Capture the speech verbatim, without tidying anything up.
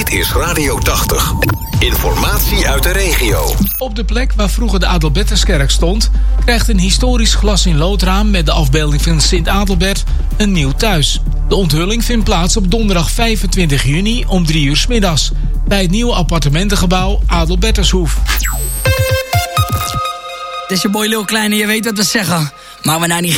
Dit is Radio tachtig. Informatie uit de regio. Op de plek waar vroeger de Adelbertuskerk stond, krijgt een historisch glas in loodraam met de afbeelding van Sint Adelbert een nieuw thuis. De onthulling vindt plaats op donderdag vijfentwintig juni om drie uur 's middags bij het nieuwe appartementengebouw Adelbertushoef. Het is je boy Lil Kleine, je weet wat we zeggen. Maar we nou niet